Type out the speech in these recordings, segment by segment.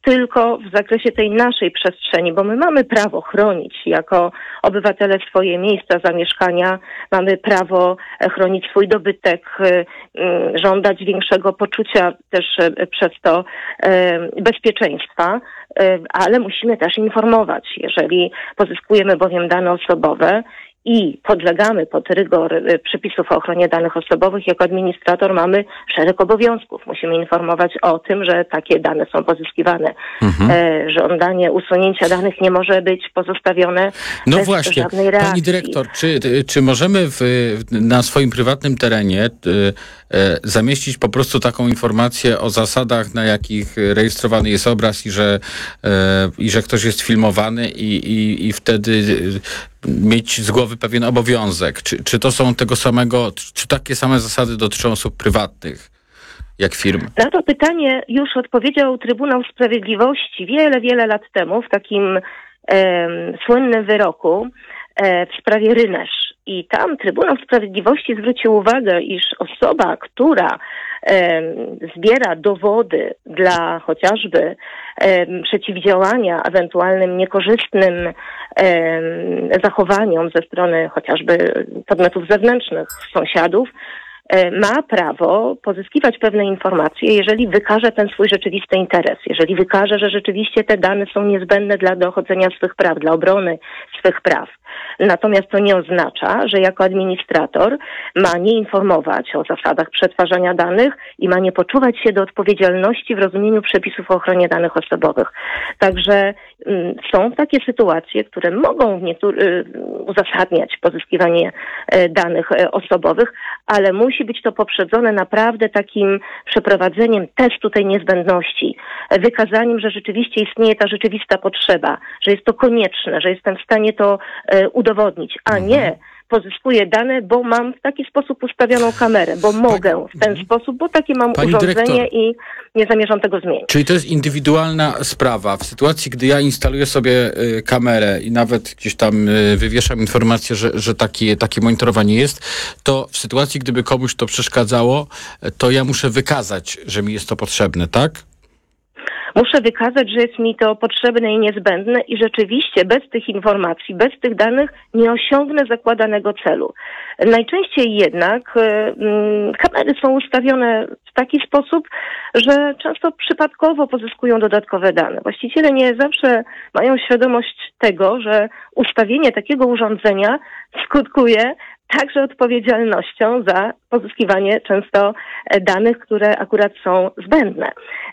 tylko w zakresie tej naszej przestrzeni, bo my mamy prawo chronić jako obywatele swoje miejsca zamieszkania, mamy prawo chronić swój dobytek, żądać większego poczucia też przez to bezpieczeństwa, ale musimy też informować. Jeżeli pozyskujemy bowiem dane osobowe i podlegamy pod rygor przepisów o ochronie danych osobowych, jako administrator mamy szereg obowiązków. Musimy informować o tym, że takie dane są pozyskiwane. Żądanie usunięcia danych nie może być pozostawione bez żadnej reakcji. Pani dyrektor, czy możemy na swoim prywatnym terenie zamieścić po prostu taką informację o zasadach, na jakich rejestrowany jest obraz i że ktoś jest filmowany i wtedy mieć z głowy pewien obowiązek? Czy to są tego samego, czy takie same zasady dotyczą osób prywatnych jak firm? Na to pytanie już odpowiedział Trybunał Sprawiedliwości wiele lat temu w takim słynnym wyroku w sprawie Rynesz. I tam Trybunał Sprawiedliwości zwrócił uwagę, iż osoba, która zbiera dowody dla chociażby przeciwdziałania ewentualnym niekorzystnym zachowaniom ze strony chociażby podmiotów zewnętrznych, sąsiadów, ma prawo pozyskiwać pewne informacje, jeżeli wykaże ten swój rzeczywisty interes, jeżeli wykaże, że rzeczywiście te dane są niezbędne dla dochodzenia swych praw, dla obrony swych praw. Natomiast to nie oznacza, że jako administrator ma nie informować o zasadach przetwarzania danych i ma nie poczuwać się do odpowiedzialności w rozumieniu przepisów o ochronie danych osobowych. Także są takie sytuacje, które mogą uzasadniać pozyskiwanie danych osobowych, ale musi być to poprzedzone naprawdę takim przeprowadzeniem testu tej niezbędności, wykazaniem, że rzeczywiście istnieje ta rzeczywista potrzeba, że jest to konieczne, że jestem w stanie to udowodnić, a nie pozyskuję dane, bo mam w taki sposób ustawioną kamerę, bo mogę w ten sposób, bo takie mam urządzenie i nie zamierzam tego zmienić. Czyli to jest indywidualna sprawa. W sytuacji, gdy ja instaluję sobie kamerę i nawet gdzieś tam wywieszam informację, że takie monitorowanie jest, to w sytuacji, gdyby komuś to przeszkadzało, to ja muszę wykazać, że mi jest to potrzebne, tak? Muszę wykazać, że jest mi to potrzebne i niezbędne i rzeczywiście bez tych informacji, bez tych danych nie osiągnę zakładanego celu. Najczęściej jednak kamery są ustawione w taki sposób, że często przypadkowo pozyskują dodatkowe dane. Właściciele nie zawsze mają świadomość tego, że ustawienie takiego urządzenia skutkuje także odpowiedzialnością za pozyskiwanie często danych, które akurat są zbędne.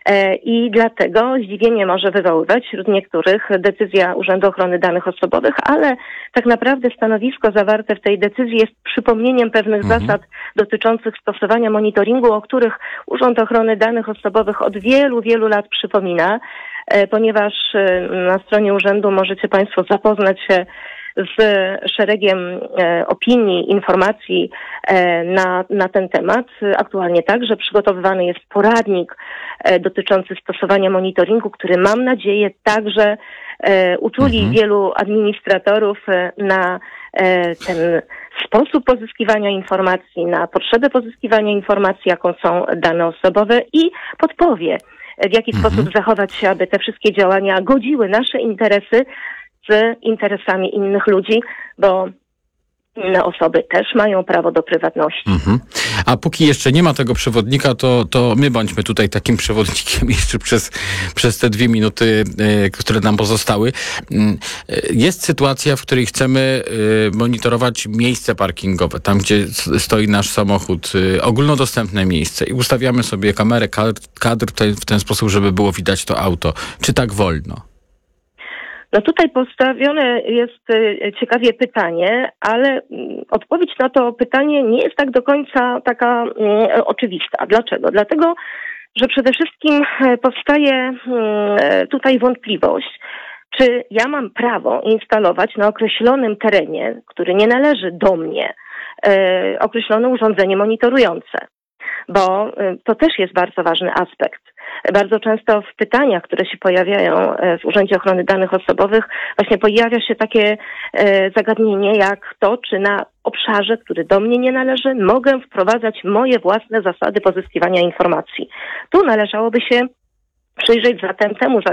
I dlatego zdziwienie może wywoływać wśród niektórych decyzja Urzędu Ochrony Danych Osobowych, ale tak naprawdę stanowisko zawarte w tej decyzji jest przypomnieniem pewnych zasad dotyczących stosowania monitoringu, o których Urząd Ochrony Danych Osobowych od wielu lat przypomina, ponieważ na stronie urzędu możecie Państwo zapoznać się z szeregiem opinii, informacji na ten temat. Aktualnie także przygotowywany jest poradnik dotyczący stosowania monitoringu, który mam nadzieję także uczuli wielu administratorów na ten sposób pozyskiwania informacji, na potrzebę pozyskiwania informacji, jaką są dane osobowe i podpowie, w jaki sposób zachować się, aby te wszystkie działania godziły nasze interesy z interesami innych ludzi, bo inne osoby też mają prawo do prywatności. A póki jeszcze nie ma tego przewodnika, to my bądźmy tutaj takim przewodnikiem jeszcze przez te 2 minuty, które nam pozostały. Jest sytuacja, w której chcemy monitorować miejsce parkingowe, tam gdzie stoi nasz samochód, ogólnodostępne miejsce i ustawiamy sobie kamerę, kadr w ten sposób, żeby było widać to auto. Czy tak wolno? No tutaj postawione jest ciekawie pytanie, ale odpowiedź na to pytanie nie jest tak do końca taka oczywista. Dlaczego? Dlatego, że przede wszystkim powstaje tutaj wątpliwość, czy ja mam prawo instalować na określonym terenie, który nie należy do mnie, określone urządzenie monitorujące. Bo to też jest bardzo ważny aspekt. Bardzo często w pytaniach, które się pojawiają w Urzędzie Ochrony Danych Osobowych, właśnie pojawia się takie zagadnienie jak to, czy na obszarze, który do mnie nie należy, mogę wprowadzać moje własne zasady pozyskiwania informacji. Tu należałoby się przyjrzeć zatem temu